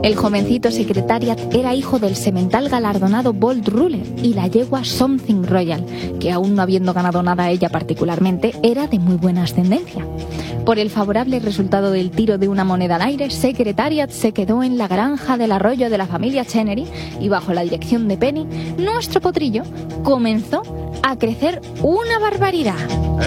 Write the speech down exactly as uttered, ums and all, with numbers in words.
El jovencito Secretariat era hijo del semental galardonado Bold Ruler y la yegua Something Royal, que aún no habiendo ganado nada ella particularmente, era de muy buena ascendencia. Por el favorable resultado del tiro de una moneda al aire, Secretariat se quedó en la granja del arroyo de la familia Chenery y bajo la dirección de Penny, nuestro potrillo comenzó a crecer una barbaridad.